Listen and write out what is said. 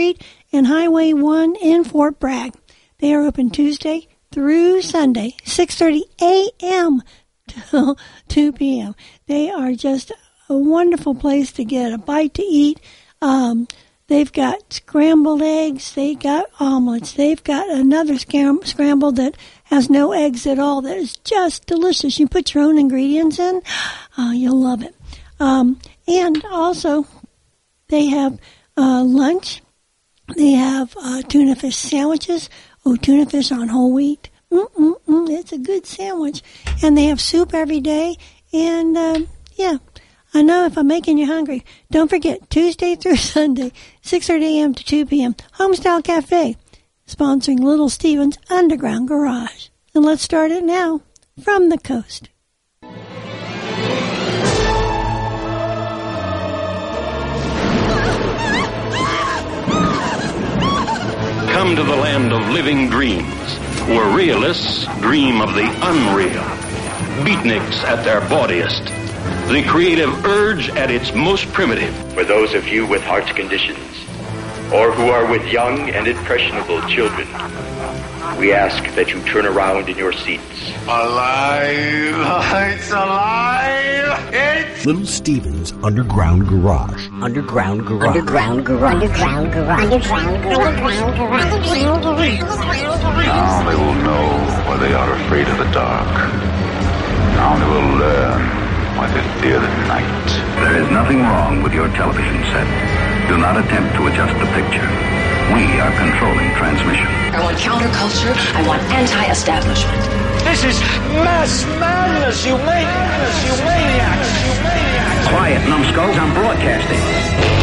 Street and Highway 1 in Fort Bragg. They are open Tuesday through Sunday, 6:30 a.m. till 2 p.m. They are just a wonderful place to get a bite to eat. They've got scrambled eggs. They got omelets. They've got another scrambled that has no eggs at all. That is just delicious. You put your own ingredients in. You'll love it. And also, they have lunch. They have tuna fish sandwiches. Oh, tuna fish on whole wheat. It's a good sandwich. And they have soup every day. And, yeah. I know if I'm making you hungry. Don't forget, Tuesday through Sunday, 6:30 a.m. to 2 p.m., Homestyle Cafe, sponsoring Little Steven's Underground Garage. And let's start it now, from the coast. Come to the land of living dreams, where realists dream of the unreal, beatniks at their bawdiest, the creative urge at its most primitive. For those of you with heart conditions, or who are with young and impressionable children, we ask that you turn around in your seats. Alive! It's alive! It's Little Steven's Underground Garage. Underground Garage. Underground Garage. Underground Garage. Underground Garage. Underground Garage. Now they will know why they are afraid of the dark. Now they will learn why they fear the night. There is nothing wrong with your television set. Do not attempt to adjust the picture. We are controlling transmission. I want counterculture. I want anti-establishment. This is mass madness, you maniacs! You maniacs! You maniacs! Quiet, numbskulls. I'm broadcasting.